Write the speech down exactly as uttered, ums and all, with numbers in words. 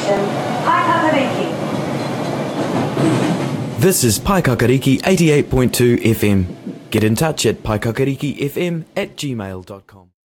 station, Paikakariki. This is Paikakariki eighty-eight point two F M. Get in touch at paikakariki f m at gmail dot com.